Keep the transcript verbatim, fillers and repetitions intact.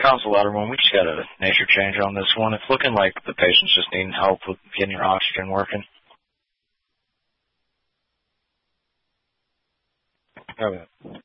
console ladder one, we just got a nature change on this one. It's looking like the patient's just needing help with getting your oxygen working. Okay.